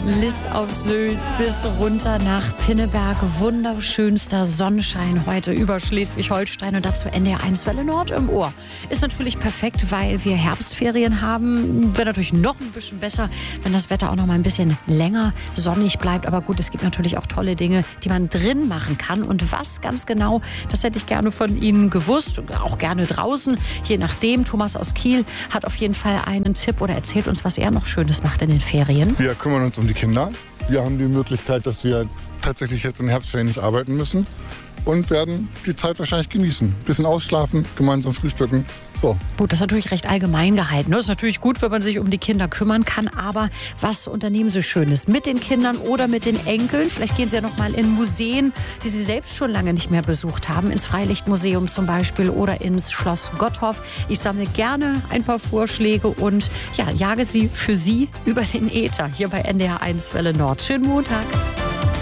List auf Sülz bis runter nach Pinneberg. Wunderschönster Sonnenschein heute über Schleswig-Holstein und dazu NDR1 Welle Nord im Ohr. Ist natürlich perfekt, weil wir Herbstferien haben. Wäre natürlich noch ein bisschen besser, wenn das Wetter auch noch mal ein bisschen länger sonnig bleibt. Aber gut, es gibt natürlich auch tolle Dinge, die man drin machen kann. Und was ganz genau, das hätte ich gerne von Ihnen gewusst. Auch gerne draußen, je nachdem. Thomas aus Kiel hat auf jeden Fall einen Tipp oder erzählt uns, was er noch Schönes macht in den Ferien. Wir kümmern uns um die Kinder. Wir haben die Möglichkeit, dass wir tatsächlich jetzt in den Herbstferien nicht arbeiten müssen und werden die Zeit wahrscheinlich genießen. Bisschen ausschlafen, gemeinsam frühstücken. So. Gut, das ist natürlich recht allgemein gehalten. Das ist natürlich gut, wenn man sich um die Kinder kümmern kann. Aber was unternehmen Sie Schönes mit den Kindern oder mit den Enkeln? Vielleicht gehen Sie ja noch mal in Museen, die Sie selbst schon lange nicht mehr besucht haben. Ins Freilichtmuseum zum Beispiel oder ins Schloss Gottorf. Ich sammle gerne ein paar Vorschläge und jage sie für Sie über den Äther hier bei NDR1 Welle Nord. Schönen Montag.